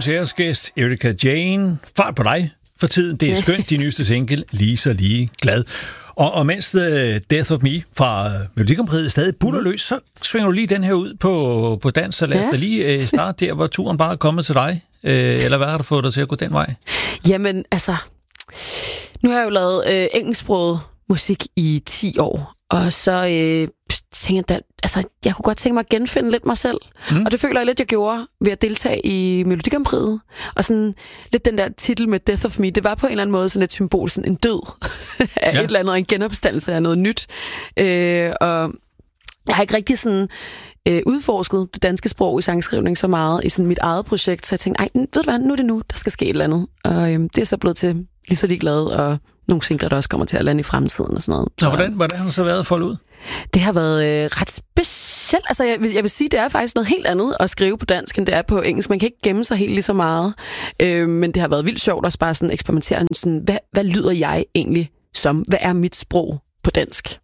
Ugens æresgæst, Erika Jane. Fart på dig for tiden. Det er skønt, de nyeste single, lige så lige glad. Og mens Death of Me fra Melodi Grand Prix stadig butter løs, så svinger du lige den her ud på dans, så lad os da lige starte der, hvor turen bare er kommet til dig. Eller hvad har du fået dig til at gå den vej? Jamen, altså, nu har jeg jo lavet engelsksproget musik i 10 år, og så tænkte jeg, jeg kunne godt tænke mig at genfinde lidt mig selv. Og det føler jeg lidt, jeg gjorde ved at deltage i Melodi Grand Prix. Og sådan lidt den der titel med Death of Me, det var på en eller anden måde sådan et symbol, sådan en død af et eller andet, en genopstandelse af noget nyt. Og jeg har ikke rigtig sådan udforsket det danske sprog i sangskrivning så meget i sådan mit eget projekt, så jeg tænkte, ved du hvad, nu er det nu, der skal ske et eller andet. Og det er så blevet til lige så ligeglad, og nogle singler, der også kommer til at lande i fremtiden og sådan noget. Så hvordan har det så været at folde ud? Det har været ret specielt. Altså, jeg vil sige, det er faktisk noget helt andet at skrive på dansk, end det er på engelsk. Man kan ikke gemme sig helt lige så meget. Men det har været vildt sjovt at bare sådan eksperimentere. Sådan, hvad lyder jeg egentlig som? Hvad er mit sprog på dansk?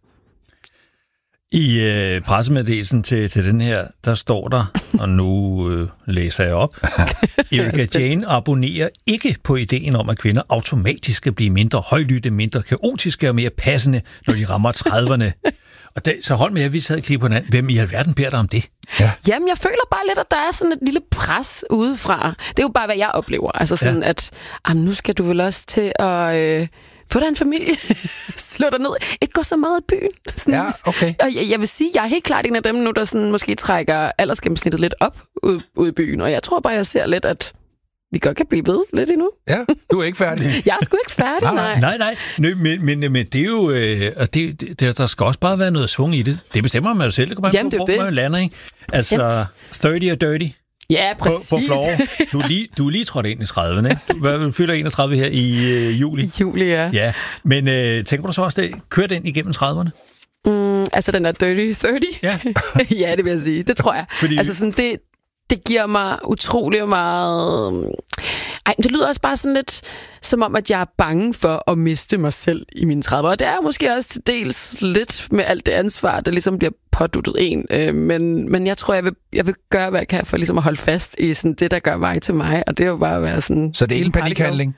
I pressemeddelelsen til den her, der står der, og nu læser jeg op, Erika Jane abonnerer ikke på ideen om, at kvinder automatisk skal blive mindre højlytte, mindre kaotiske og mere passende, når de rammer 30'erne. Og så hold med, at vi havde kigget på hinanden. Hvem i alverden beder dig om det? Ja. Jamen, jeg føler bare lidt, at der er sådan et lille pres udefra. Det er jo bare, hvad jeg oplever. Altså sådan, at nu skal du vel også til at få dig en familie, slå dig ned, ikke gå så meget i byen. Sådan. Ja, okay. Og jeg vil sige, jeg er helt klart en af dem nu, der sådan måske trækker aldersgennemsnittet lidt op ud i byen. Og jeg tror bare, jeg ser lidt, at vi godt kan blive ved lidt endnu. Ja, du er ikke færdig. Jeg er sgu ikke færdig, nej. Nej, men det er jo... der skal også bare være noget svung i det. Det bestemmer man jo selv. Det kan man bruge, hvor man lander, ikke? Altså, 30 og dirty. Ja, præcis. På floor. Du er lige trådt ind i 30'erne, ikke? Du fylder 31 her i juli. I juli, ja. Ja, men tænker du så også, det kører den igennem 30'erne? Altså den er dirty 30? Ja. Ja, det vil jeg sige. Det tror jeg. Fordi altså sådan, det giver mig utrolig meget... det lyder også bare sådan lidt som om, at jeg er bange for at miste mig selv i mine 30'er. Og det er måske også til dels lidt med alt det ansvar, der ligesom bliver påduttet en. Men jeg tror, jeg vil gøre, hvad jeg kan for ligesom at holde fast i sådan det, der gør mig til mig. Og det er jo bare at være sådan... Så det er ikke en panikhandling?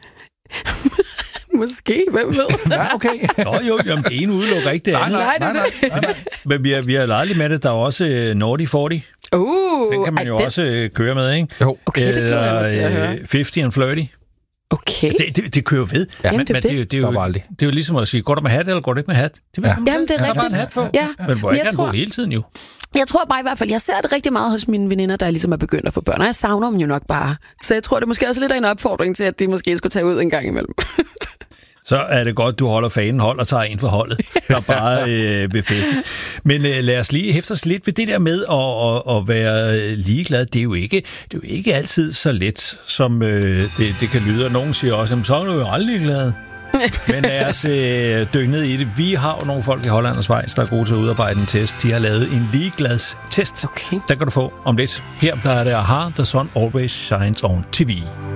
Måske, hvem ved? Ja, okay. Jo, jamen, det ene udelukker ikke det andet. Nej. Men vi har leget lidt med det. Der er også Naughty 40. Den kan man jo også køre med, ikke? Jo. Okay, det glæder jeg mig til at høre. 50 and Flirty. Okay. Det kører jo ved. Ja, jamen, det er jo ligesom at sige, går du med hat, eller går du ikke med hat? Det jamen, det er rigtigt. Bare en hat på. Ja. Men hvor jeg kan gå hele tiden jo. Jeg tror bare i hvert fald, jeg ser det rigtig meget hos mine veninder, der ligesom er begyndt at få børn, og jeg savner dem jo nok bare. Så jeg tror, det måske også lidt af en opfordring til, at de måske skulle tage ud en gang imellem. Så er det godt, du holder fanen hold og tager en for holdet, og bare ved festen. Men lad os lige hæfte os lidt ved det der med at være ligeglad. Det er jo ikke altid så let, som det kan lyde. Og nogen siger også, så er du jo aldrig ligeglad. Men lad os dykke ned i det. Vi har jo nogle folk i Holland og Schweiz, der er gode til at udarbejde en test. De har lavet en ligegladstest. Okay. Den kan du få om lidt. Her der er det Aha, The Sun Always Shines on TV.